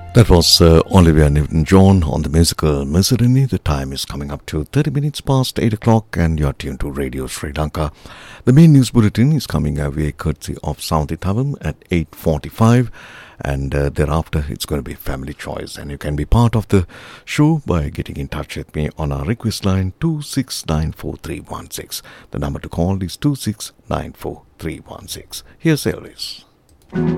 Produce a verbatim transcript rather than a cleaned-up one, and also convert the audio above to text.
That was uh, Olivia Newton-John on the musical Misery. The time is coming up to thirty minutes past eight o'clock and you're tuned to Radio Sri Lanka. The main news bulletin is coming away courtesy of Saunthi Thavam at eight forty-five, and uh, thereafter it's going to be Family Choice, and you can be part of the show by getting in touch with me on our request line two six nine four three one six. The number to call is two six nine four three one six. Here's Elvis.